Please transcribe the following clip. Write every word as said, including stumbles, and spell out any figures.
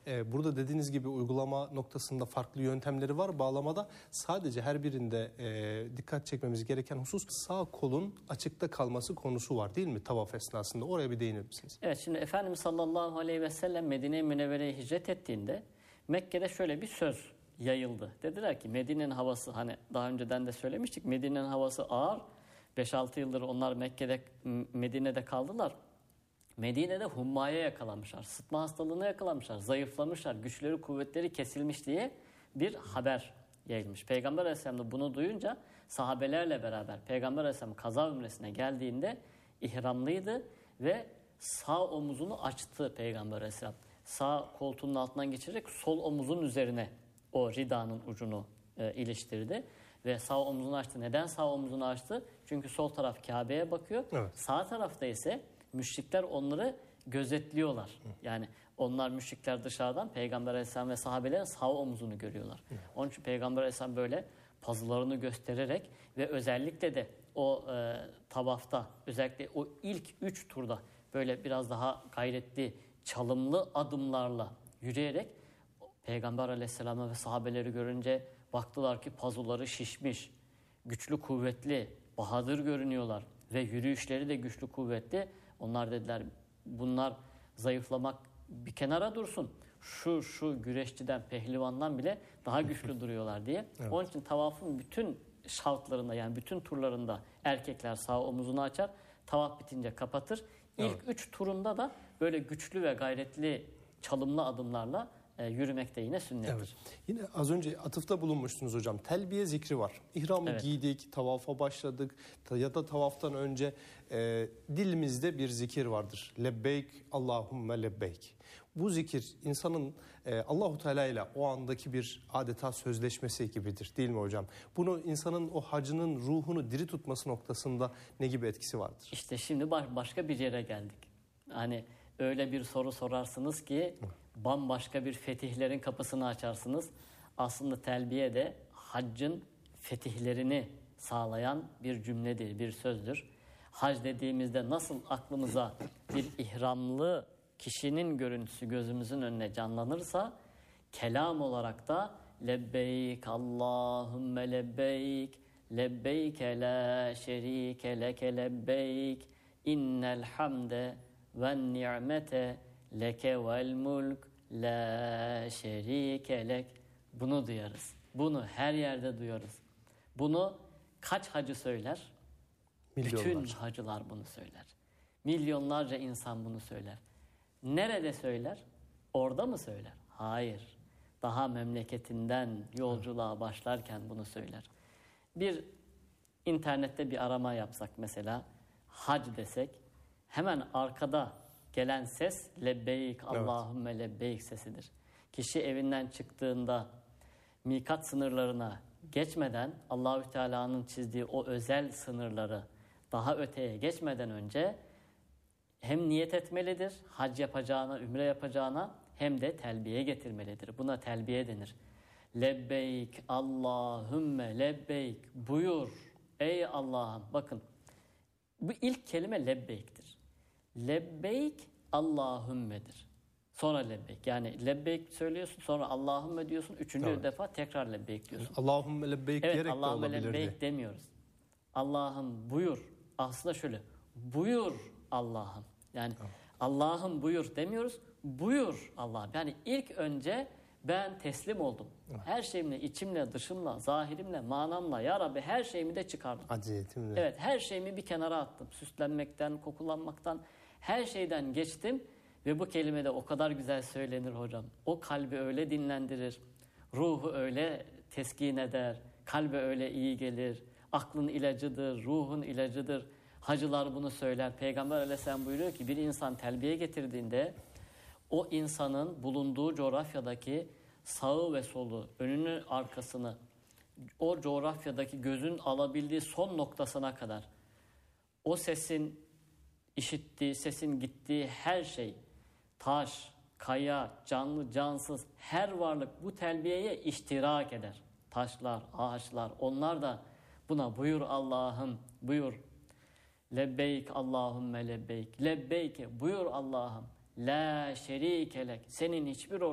e, burada dediğiniz gibi uygulama noktasında farklı yöntemleri var bağlamada. Sadece her birinde e, dikkat çekmemiz gereken husus sağ kolun açıkta kalması konusu var değil mi tavaf esnasında? Oraya bir değinir misiniz? Evet, şimdi Efendimiz sallallahu aleyhi ve sellem Medine-i Münevvere'ye hicret ettiğinde Mekke'de şöyle bir söz yayıldı. Dediler ki Medine'nin havası, hani daha önceden de söylemiştik, Medine'nin havası ağır. beş altı yıldır onlar Mekke'de, Medine'de kaldılar. Medine'de hummaya yakalanmışlar, sıtma hastalığına yakalanmışlar, zayıflamışlar, güçleri kuvvetleri kesilmiş diye bir haber yayılmış. Peygamber Aleyhisselam da bunu duyunca sahabelerle beraber Peygamber Aleyhisselam kaza ümresine geldiğinde ihramlıydı ve sağ omuzunu açtı Peygamber Aleyhisselam. Sağ koltuğunun altından geçirerek sol omuzun üzerine o ridanın ucunu e, iliştirdi ve sağ omuzunu açtı. Neden sağ omuzunu açtı? Çünkü sol taraf Kabe'ye bakıyor. Evet. Sağ tarafta ise müşrikler onları gözetliyorlar. Hı. Yani onlar müşrikler dışarıdan Peygamber Aleyhisselam ve sahabelerin sağ omuzunu görüyorlar. Hı. Onun için Peygamber Aleyhisselam böyle pazılarını göstererek ve özellikle de o e, tavafta, özellikle o ilk üç turda böyle biraz daha gayretli, çalımlı adımlarla yürüyerek Peygamber Aleyhisselam'ı ve sahabeleri görünce baktılar ki pazuları şişmiş, güçlü kuvvetli, bahadır görünüyorlar ve yürüyüşleri de güçlü kuvvetli. Onlar dediler bunlar zayıflamak bir kenara dursun. Şu şu güreşçiden, pehlivandan bile daha güçlü duruyorlar diye. Evet. Onun için tavafın bütün şartlarında, yani bütün turlarında erkekler sağ omuzunu açar. Tavaf bitince kapatır. İlk evet. üç turunda da böyle güçlü ve gayretli çalımlı adımlarla e, yürümek de yine sünnettir. Evet. Yine az önce atıfta bulunmuştunuz hocam. Telbiye zikri var. İhramı evet. giydik, tavafa başladık ya da tavaftan önce e, dilimizde bir zikir vardır. Lebbeyk Allahümme lebbeyk. Bu zikir insanın e, Allahu Teala ile o andaki bir adeta sözleşmesi gibidir değil mi hocam? Bunu insanın o hacının ruhunu diri tutması noktasında ne gibi etkisi vardır? İşte şimdi baş, başka bir yere geldik. Hani öyle bir soru sorarsınız ki bambaşka bir fetihlerin kapısını açarsınız. Aslında telbiye de haccın fetihlerini sağlayan bir cümledir, bir sözdür. Hac dediğimizde nasıl aklımıza bir ihramlı kişinin görüntüsü gözümüzün önüne canlanırsa, kelam olarak da lebbeyk Allahümme lebbeyk lebbeyke la şerike leke lebbeyk innel hamde ve ni'mete leke vel mulk la şerike lek. Bunu duyarız. Bunu her yerde duyarız. Bunu kaç hacı söyler? Milyonlarca. Bütün hacılar bunu söyler. Milyonlarca insan bunu söyler. Nerede söyler? Orada mı söyler? Hayır. Daha memleketinden yolculuğa başlarken bunu söyler. Bir internette bir arama yapsak mesela, hac desek, hemen arkada gelen ses lebbeyk Allahümme evet. lebbeyk sesidir. Kişi evinden çıktığında mikat sınırlarına geçmeden, Allahü Teala'nın çizdiği o özel sınırları daha öteye geçmeden önce hem niyet etmelidir, hac yapacağına, ümre yapacağına, hem de telbiye getirmelidir. Buna telbiye denir. Lebbeyk Allahümme lebbeyk, buyur ey Allah'ım. Bakın bu ilk kelime lebbeyktir. Lebbeyk Allahümme'dir. Sonra lebbeyk. Yani lebbeyk söylüyorsun, sonra Allahümme diyorsun. Üçüncü evet. defa tekrar lebbeyk diyorsun. Allahümme lebbeyk evet, diyerek Allahümme de olabilirdi. Evet, lebbeyk demiyoruz. Allah'ım buyur. Aslında şöyle, buyur Allah'ım. Yani evet. Allah'ım buyur demiyoruz. Buyur Allah'ım. Yani ilk önce ben teslim oldum. Evet. Her şeyimle, içimle, dışımla, zahirimle, manamla, ya Rabbi her şeyimi de çıkardım. Aciyetimle. Evet, her şeyimi bir kenara attım. Süslenmekten, kokulanmaktan, her şeyden geçtim. Ve bu kelime de o kadar güzel söylenir hocam. O kalbi öyle dinlendirir. Ruhu öyle teskin eder. Kalbe öyle iyi gelir. Aklın ilacıdır, ruhun ilacıdır. Hacılar bunu söyler. Peygamber Aleyhisselam buyuruyor ki bir insan telbiye getirdiğinde o insanın bulunduğu coğrafyadaki sağı ve solu, önünü arkasını, o coğrafyadaki gözün alabildiği son noktasına kadar o sesin işittiği, sesin gittiği her şey, taş, kaya, canlı, cansız her varlık bu telbiyeye iştirak eder. Taşlar, ağaçlar, onlar da buna buyur Allah'ım, buyur. Lebbeyk Allahümme lebbeyk. Lebbeyke, buyur Allah'ım. La şerikelek. Senin hiçbir